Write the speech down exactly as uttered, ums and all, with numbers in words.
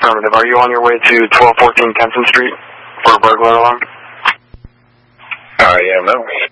Affirmative. Are you on your way to twelve fourteen Kempton Street for a burglar alarm? I am now.